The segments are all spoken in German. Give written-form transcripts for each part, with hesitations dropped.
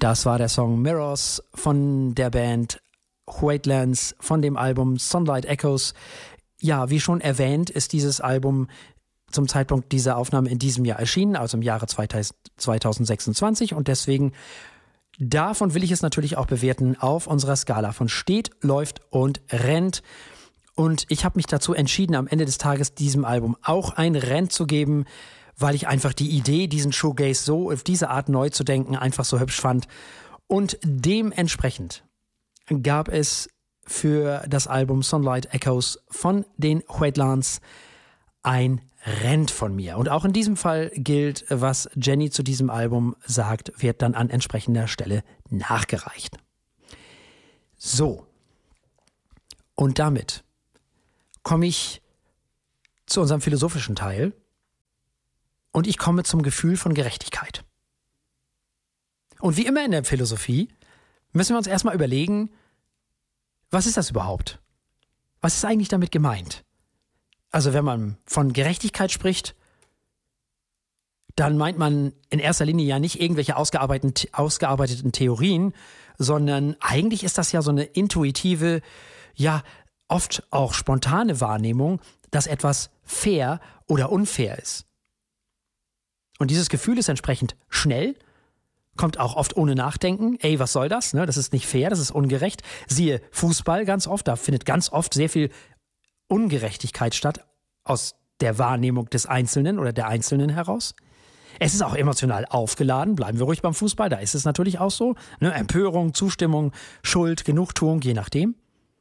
Das war der Song Mirrors von der Band Wetlands von dem Album Sunlight Echoes. Ja, wie schon erwähnt, ist dieses Album zum Zeitpunkt dieser Aufnahme in diesem Jahr erschienen, also im Jahre 2026. Und deswegen, davon will ich es natürlich auch bewerten auf unserer Skala von steht, läuft und rennt. Und ich habe mich dazu entschieden, am Ende des Tages diesem Album auch ein Renn zu geben, weil ich einfach die Idee, diesen Shoegaze so auf diese Art neu zu denken, einfach so hübsch fand. Und dementsprechend gab es für das Album Sunlight Echoes von den Wetlands ein Renn von mir. Und auch in diesem Fall gilt, was Jenny zu diesem Album sagt, wird dann an entsprechender Stelle nachgereicht. So. Und damit komme ich zu unserem philosophischen Teil und ich komme zum Gefühl von Gerechtigkeit. Und wie immer in der Philosophie müssen wir uns erstmal überlegen, was ist das überhaupt? Was ist eigentlich damit gemeint? Also wenn man von Gerechtigkeit spricht, dann meint man in erster Linie ja nicht irgendwelche ausgearbeiteten Theorien, sondern eigentlich ist das ja so eine intuitive, ja oft auch spontane Wahrnehmung, dass etwas fair oder unfair ist. Und dieses Gefühl ist entsprechend schnell, kommt auch oft ohne Nachdenken. Ey, was soll das? Das ist nicht fair, das ist ungerecht. Siehe Fußball ganz oft, da findet ganz oft sehr viel Ungerechtigkeit statt aus der Wahrnehmung des Einzelnen oder der Einzelnen heraus. Es ist auch emotional aufgeladen, bleiben wir ruhig beim Fußball, da ist es natürlich auch so. Empörung, Zustimmung, Schuld, Genugtuung, je nachdem.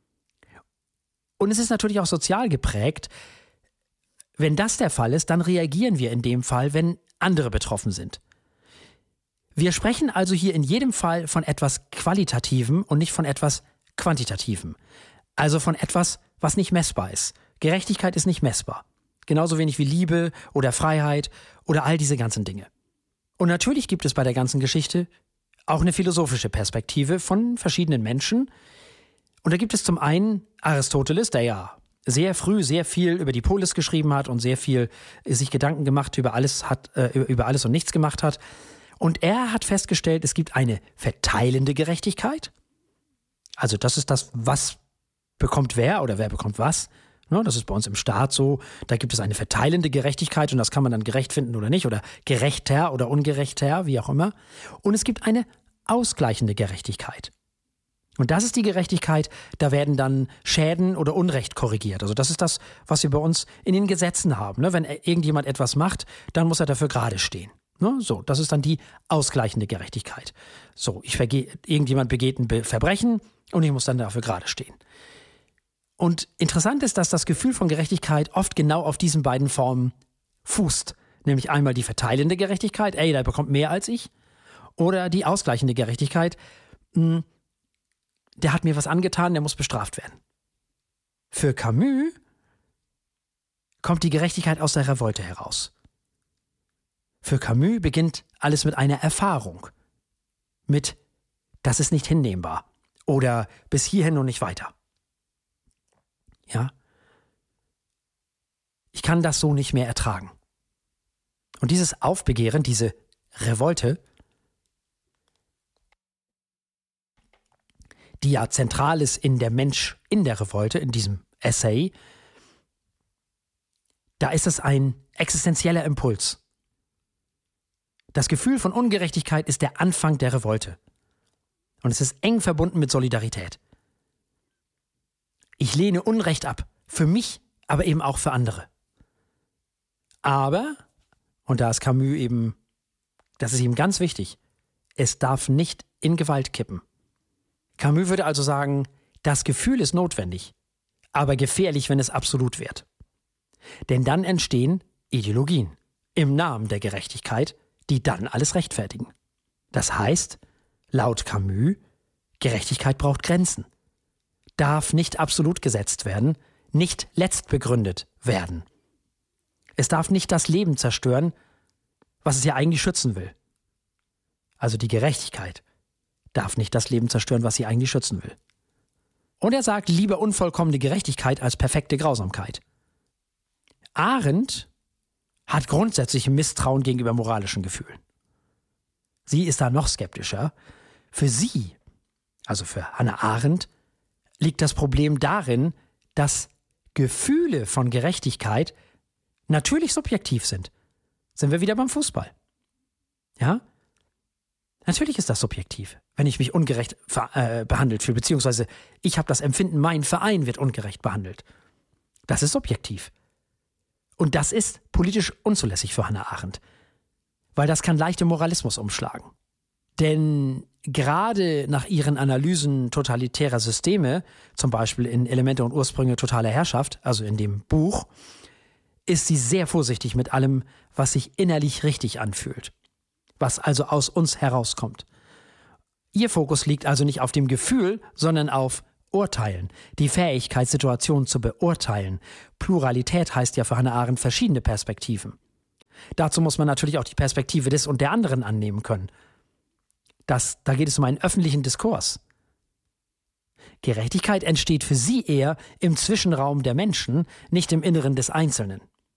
Und es ist natürlich auch sozial geprägt. Wenn das der Fall ist, dann reagieren wir in dem Fall, wenn andere betroffen sind. Wir sprechen also hier in jedem Fall von etwas Qualitativem und nicht von etwas Quantitativem. Also von etwas, was nicht messbar ist. Gerechtigkeit ist nicht messbar. Genauso wenig wie Liebe oder Freiheit oder all diese ganzen Dinge. Und natürlich gibt es bei der ganzen Geschichte auch eine philosophische Perspektive von verschiedenen Menschen. Und da gibt es zum einen Aristoteles, der ja sehr früh sehr viel über die Polis geschrieben hat und sehr viel sich Gedanken gemacht über alles und nichts gemacht hat. Und er hat festgestellt, es gibt eine verteilende Gerechtigkeit. Also das ist das, was bekommt wer oder wer bekommt was. Das ist bei uns im Staat so. Da gibt es eine verteilende Gerechtigkeit und das kann man dann gerecht finden oder nicht oder gerechter oder ungerechter, wie auch immer. Und es gibt eine ausgleichende Gerechtigkeit. Und das ist die Gerechtigkeit, da werden dann Schäden oder Unrecht korrigiert. Also das ist das, was wir bei uns in den Gesetzen haben. Wenn irgendjemand etwas macht, dann muss er dafür gerade stehen. So, das ist dann die ausgleichende Gerechtigkeit. So, irgendjemand begeht ein Verbrechen und ich muss dann dafür gerade stehen. Und interessant ist, dass das Gefühl von Gerechtigkeit oft genau auf diesen beiden Formen fußt. Nämlich einmal die verteilende Gerechtigkeit, ey, der bekommt mehr als ich. Oder die ausgleichende Gerechtigkeit, der hat mir was angetan, der muss bestraft werden. Für Camus kommt die Gerechtigkeit aus der Revolte heraus. Für Camus beginnt alles mit einer Erfahrung. Mit, das ist nicht hinnehmbar. Oder bis hierhin und nicht weiter. Ja? Ich kann das so nicht mehr ertragen. Und dieses Aufbegehren, diese Revolte, die ja zentral ist in der Mensch in der Revolte, in diesem Essay, da ist es ein existenzieller Impuls. Das Gefühl von Ungerechtigkeit ist der Anfang der Revolte. Und es ist eng verbunden mit Solidarität. Ich lehne Unrecht ab. Für mich, aber eben auch für andere. Aber, und da ist Camus eben, das ist ihm ganz wichtig, es darf nicht in Gewalt kippen. Camus würde also sagen, das Gefühl ist notwendig, aber gefährlich, wenn es absolut wird. Denn dann entstehen Ideologien im Namen der Gerechtigkeit, die dann alles rechtfertigen. Das heißt, laut Camus, Gerechtigkeit braucht Grenzen, darf nicht absolut gesetzt werden, nicht letztbegründet werden. Es darf nicht das Leben zerstören, was es ja eigentlich schützen will. Also die Gerechtigkeit darf nicht das Leben zerstören, was sie eigentlich schützen will. Und er sagt, lieber unvollkommene Gerechtigkeit als perfekte Grausamkeit. Arendt hat grundsätzlich Misstrauen gegenüber moralischen Gefühlen. Sie ist da noch skeptischer. Für sie, also für Hannah Arendt, liegt das Problem darin, dass Gefühle von Gerechtigkeit natürlich subjektiv sind. Sind wir wieder beim Fußball. Ja? Natürlich ist das subjektiv, wenn ich mich ungerecht behandelt fühle, beziehungsweise ich habe das Empfinden, mein Verein wird ungerecht behandelt. Das ist subjektiv. Und das ist politisch unzulässig für Hannah Arendt, weil das kann leicht im Moralismus umschlagen. Denn gerade nach ihren Analysen totalitärer Systeme, zum Beispiel in Elemente und Ursprünge totaler Herrschaft, also in dem Buch, ist sie sehr vorsichtig mit allem, was sich innerlich richtig anfühlt, was also aus uns herauskommt. Ihr Fokus liegt also nicht auf dem Gefühl, sondern auf Urteilen, die Fähigkeit, Situationen zu beurteilen. Pluralität heißt ja für Hannah Arendt verschiedene Perspektiven. Dazu muss man natürlich auch die Perspektive des und der anderen annehmen können. Da geht es um einen öffentlichen Diskurs. Gerechtigkeit entsteht für sie eher im Zwischenraum der Menschen, nicht im Inneren des Einzelnen.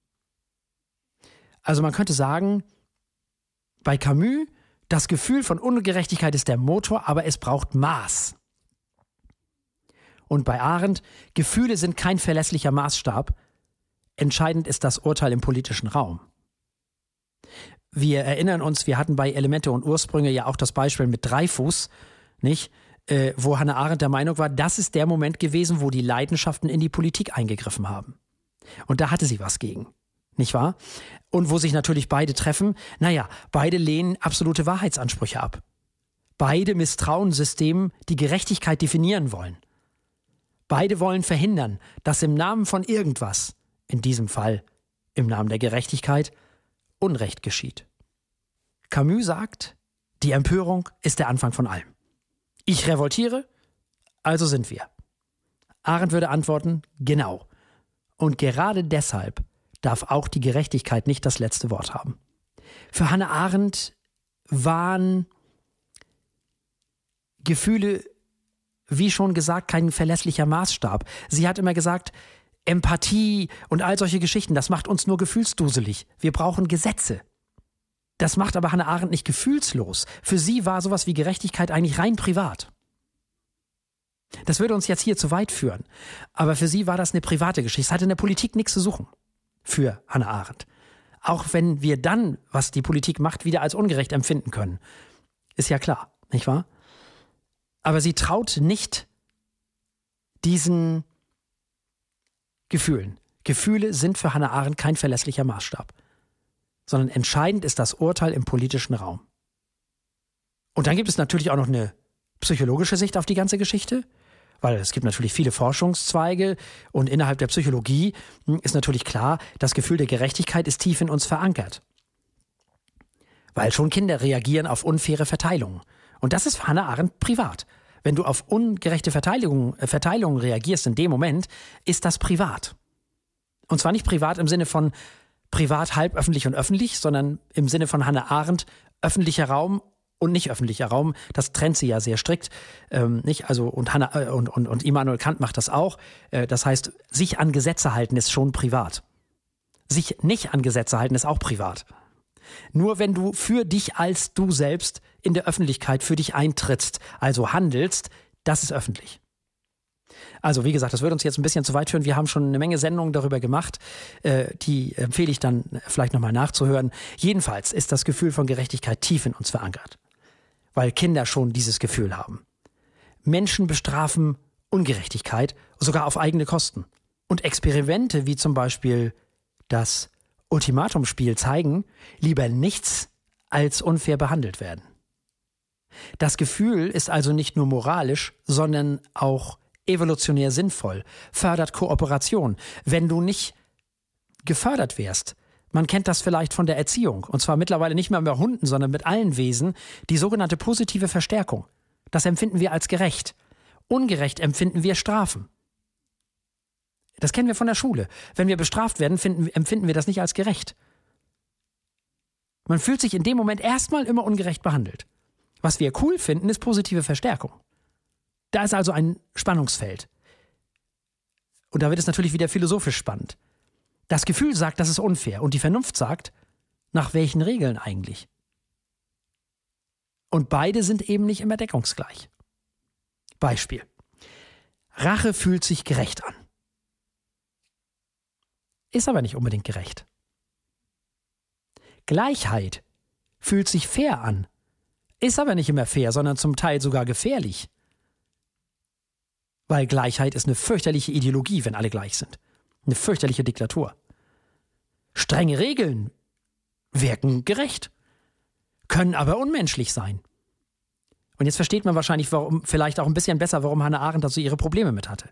Also man könnte sagen, bei Camus, das Gefühl von Ungerechtigkeit ist der Motor, aber es braucht Maß. Und bei Arendt, Gefühle sind kein verlässlicher Maßstab. Entscheidend ist das Urteil im politischen Raum. Wir erinnern uns, wir hatten bei Elemente und Ursprünge ja auch das Beispiel mit Dreyfus, nicht? Wo Hannah Arendt der Meinung war, das ist der Moment gewesen, wo die Leidenschaften in die Politik eingegriffen haben. Und da hatte sie was gegen, nicht wahr? Und wo sich natürlich beide treffen, beide lehnen absolute Wahrheitsansprüche ab. Beide misstrauen Systemen, die Gerechtigkeit definieren wollen. Beide wollen verhindern, dass im Namen von irgendwas, in diesem Fall im Namen der Gerechtigkeit, Unrecht geschieht. Camus sagt, die Empörung ist der Anfang von allem. Ich revoltiere, also sind wir. Arendt würde antworten, genau. Und gerade deshalb darf auch die Gerechtigkeit nicht das letzte Wort haben. Für Hannah Arendt waren Gefühle, wie schon gesagt, kein verlässlicher Maßstab. Sie hat immer gesagt, Empathie und all solche Geschichten, das macht uns nur gefühlsduselig. Wir brauchen Gesetze. Das macht aber Hannah Arendt nicht gefühlslos. Für sie war sowas wie Gerechtigkeit eigentlich rein privat. Das würde uns jetzt hier zu weit führen. Aber für sie war das eine private Geschichte. Es hatte in der Politik nichts zu suchen. Für Hannah Arendt. Auch wenn wir dann, was die Politik macht, wieder als ungerecht empfinden können. Ist ja klar, nicht wahr? Aber sie traut nicht diesen Gefühlen. Gefühle sind für Hannah Arendt kein verlässlicher Maßstab. Sondern entscheidend ist das Urteil im politischen Raum. Und dann gibt es natürlich auch noch eine psychologische Sicht auf die ganze Geschichte, weil es gibt natürlich viele Forschungszweige und innerhalb der Psychologie ist natürlich klar, das Gefühl der Gerechtigkeit ist tief in uns verankert. Weil schon Kinder reagieren auf unfaire Verteilungen. Und das ist für Hannah Arendt privat. Wenn du auf ungerechte Verteilungen reagierst in dem Moment, ist das privat. Und zwar nicht privat im Sinne von privat, halb öffentlich und öffentlich, sondern im Sinne von Hannah Arendt, öffentlicher Raum und nicht öffentlicher Raum. Das trennt sie ja sehr strikt. Nicht? Also, und Immanuel Kant macht das auch. Das heißt, sich an Gesetze halten ist schon privat. Sich nicht an Gesetze halten ist auch privat. Nur wenn du für dich als du selbst in der Öffentlichkeit für dich eintrittst, also handelst, das ist öffentlich. Also wie gesagt, das würde uns jetzt ein bisschen zu weit führen. Wir haben schon eine Menge Sendungen darüber gemacht. Die empfehle ich dann vielleicht nochmal nachzuhören. Jedenfalls ist das Gefühl von Gerechtigkeit tief in uns verankert, weil Kinder schon dieses Gefühl haben. Menschen bestrafen Ungerechtigkeit, sogar auf eigene Kosten. Und Experimente wie zum Beispiel das Ultimatumspiel zeigen, lieber nichts als unfair behandelt werden. Das Gefühl ist also nicht nur moralisch, sondern auch evolutionär sinnvoll, fördert Kooperation. Wenn du nicht gefördert wärst, man kennt das vielleicht von der Erziehung, und zwar mittlerweile nicht mehr bei Hunden, sondern mit allen Wesen, die sogenannte positive Verstärkung. Das empfinden wir als gerecht. Ungerecht empfinden wir Strafen. Das kennen wir von der Schule. Wenn wir bestraft werden, empfinden wir das nicht als gerecht. Man fühlt sich in dem Moment erstmal immer ungerecht behandelt. Was wir cool finden, ist positive Verstärkung. Da ist also ein Spannungsfeld. Und da wird es natürlich wieder philosophisch spannend. Das Gefühl sagt, das ist unfair. Und die Vernunft sagt, nach welchen Regeln eigentlich? Und beide sind eben nicht immer deckungsgleich. Beispiel. Rache fühlt sich gerecht an. Ist aber nicht unbedingt gerecht. Gleichheit fühlt sich fair an. Ist aber nicht immer fair, sondern zum Teil sogar gefährlich. Weil Gleichheit ist eine fürchterliche Ideologie, wenn alle gleich sind. Eine fürchterliche Diktatur. Strenge Regeln wirken gerecht, können aber unmenschlich sein. Und jetzt versteht man wahrscheinlich, vielleicht auch ein bisschen besser, warum Hannah Arendt da so ihre Probleme mit hatte.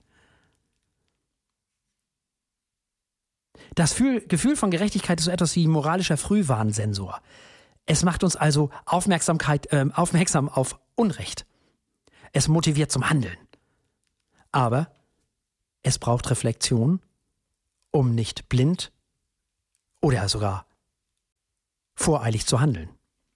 Das Gefühl von Gerechtigkeit ist so etwas wie ein moralischer Frühwarnsensor. Es macht uns also aufmerksam auf Unrecht. Es motiviert zum Handeln. Aber es braucht Reflexion, um nicht blind oder sogar voreilig zu handeln.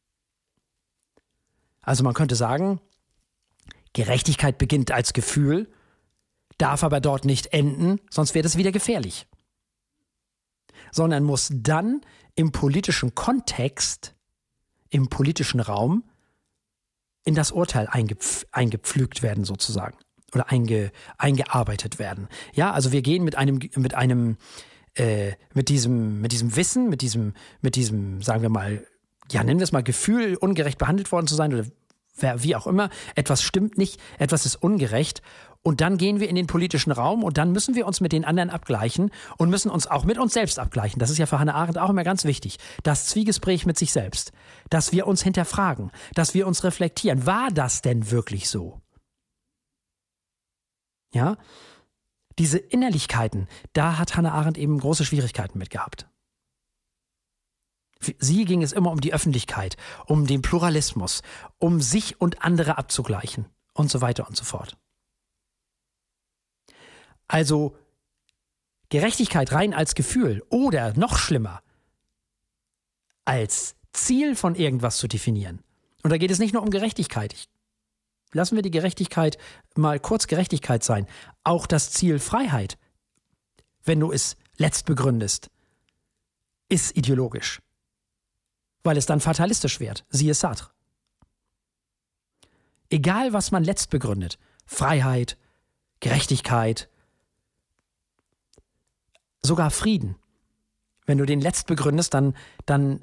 Also man könnte sagen, Gerechtigkeit beginnt als Gefühl, darf aber dort nicht enden, sonst wird es wieder gefährlich. Sondern muss dann im politischen Kontext, im politischen Raum in das Urteil eingepflügt werden sozusagen oder eingearbeitet werden. Ja, also wir gehen mit diesem Wissen, mit diesem, sagen wir mal, ja, nennen wir es mal Gefühl, ungerecht behandelt worden zu sein oder wie auch immer, etwas stimmt nicht, etwas ist ungerecht und dann gehen wir in den politischen Raum und dann müssen wir uns mit den anderen abgleichen und müssen uns auch mit uns selbst abgleichen. Das ist ja für Hannah Arendt auch immer ganz wichtig. Das Zwiegespräch mit sich selbst, dass wir uns hinterfragen, dass wir uns reflektieren. War das denn wirklich so? Ja, diese Innerlichkeiten, da hat Hannah Arendt eben große Schwierigkeiten mit gehabt. Für sie ging es immer um die Öffentlichkeit, um den Pluralismus, um sich und andere abzugleichen und so weiter und so fort. Also Gerechtigkeit rein als Gefühl oder noch schlimmer, als Ziel von irgendwas zu definieren. Und da geht es nicht nur um Gerechtigkeit. Lassen wir die Gerechtigkeit mal kurz Gerechtigkeit sein. Auch das Ziel Freiheit, wenn du es letzt begründest, ist ideologisch. Weil es dann fatalistisch wird. Siehe Sartre. Egal, was man letzt begründet, Freiheit, Gerechtigkeit, sogar Frieden. Wenn du den letzt begründest, dann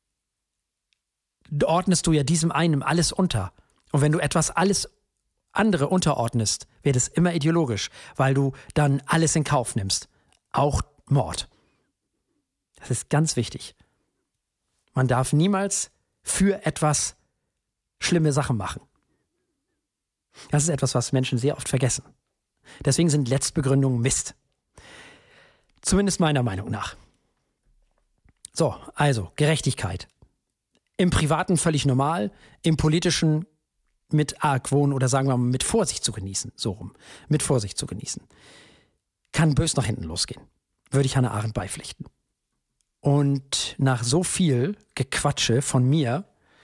ordnest du ja diesem einen alles unter. Und wenn du etwas alles andere unterordnest, wird es immer ideologisch, weil du dann alles in Kauf nimmst. Auch Mord. Das ist ganz wichtig. Man darf niemals für etwas schlimme Sachen machen. Das ist etwas, was Menschen sehr oft vergessen. Deswegen sind Letztbegründungen Mist. Zumindest meiner Meinung nach. So, also Gerechtigkeit. Im Privaten völlig normal, im Politischen mit Argwohn oder sagen wir mal mit Vorsicht zu genießen. So rum. Mit Vorsicht zu genießen. Kann bös nach hinten losgehen. Würde ich Hannah Arendt beipflichten. Und nach so viel Gequatsche von mir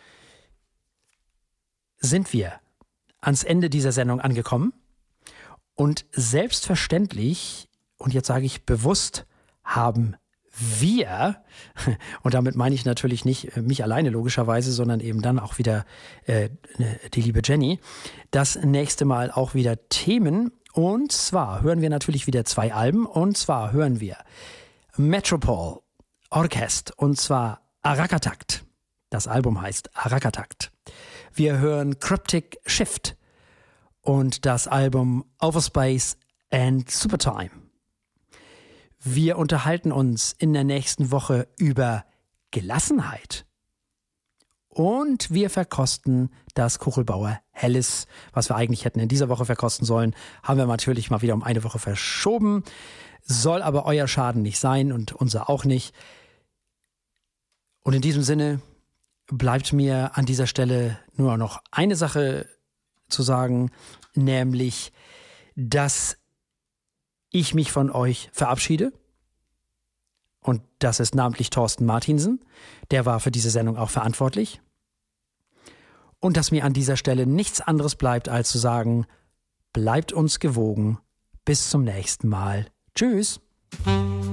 sind wir ans Ende dieser Sendung angekommen. Und selbstverständlich, und jetzt sage ich bewusst, haben wir, und damit meine ich natürlich nicht mich alleine logischerweise, sondern eben dann auch wieder die liebe Jenny, das nächste Mal auch wieder Themen. Und zwar hören wir natürlich wieder 2 Alben. Und zwar hören wir Metropole Orchest, und zwar Arakatakt. Das Album heißt Arakatakt. Wir hören Cryptic Shift und das Album Overspace and Supertime. Wir unterhalten uns in der nächsten Woche über Gelassenheit. Und wir verkosten das Kuchelbauer Helles, was wir eigentlich hätten in dieser Woche verkosten sollen, haben wir natürlich mal wieder um eine Woche verschoben. Soll aber euer Schaden nicht sein und unser auch nicht. Und in diesem Sinne bleibt mir an dieser Stelle nur noch eine Sache zu sagen, nämlich, dass ich mich von euch verabschiede. Und das ist namentlich Thorsten Martinsen. Der war für diese Sendung auch verantwortlich. Und dass mir an dieser Stelle nichts anderes bleibt, als zu sagen, bleibt uns gewogen. Bis zum nächsten Mal. Tschüss.